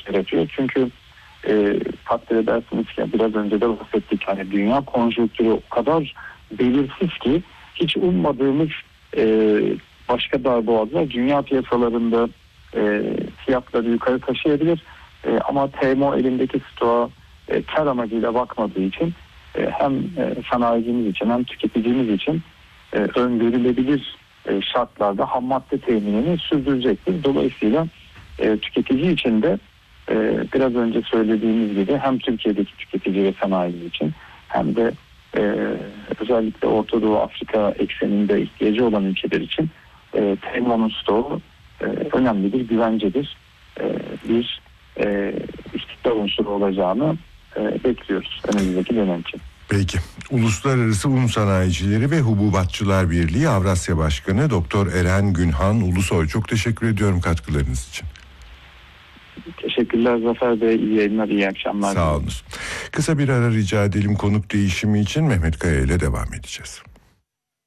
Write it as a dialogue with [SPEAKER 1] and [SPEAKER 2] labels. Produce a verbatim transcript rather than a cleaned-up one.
[SPEAKER 1] gerekiyor. Çünkü e, takdir edersiniz ki biraz önce de bahsettik. Hani dünya konjonktürü o kadar belirsiz ki hiç ummadığımız e, başka darboğazlar dünya piyasalarında e, fiyatları yukarı taşıyabilir. E, ama T M O elindeki stoğa e, kar amacıyla bakmadığı için e, hem e, sanayicimiz için hem tüketicimiz için e, öngörülebilir e, şartlarda ham madde teminini sürdürecektir. Dolayısıyla e, tüketici için de e, biraz önce söylediğimiz gibi hem Türkiye'deki tüketici ve sanayici için hem de e, özellikle Orta Doğu Afrika ekseninde ihtiyacı olan ülkeler için e, T M O'nun stoğu e, önemli bir güvencedir. E, bir e, istikrar unsuru olacağını e, bekliyoruz önümüzdeki dönem için.
[SPEAKER 2] Peki. Uluslararası Un Sanayicileri ve Hububatçılar Birliği Avrasya Başkanı Doktor Eren Günhan Ulusoy, çok teşekkür ediyorum katkılarınız için.
[SPEAKER 1] Teşekkürler Zafer Bey. İyi yayınlar, iyi akşamlar.
[SPEAKER 2] Sağ olunuz. Kısa bir ara rica edelim, konuk değişimi için Mehmet Kaya ile devam edeceğiz.